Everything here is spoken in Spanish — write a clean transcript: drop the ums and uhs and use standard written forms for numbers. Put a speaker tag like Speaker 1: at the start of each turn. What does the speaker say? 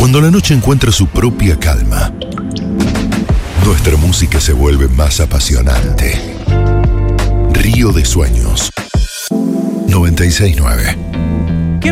Speaker 1: Cuando la noche encuentra su propia calma, nuestra música se vuelve más apasionante. Río de Sueños 96.9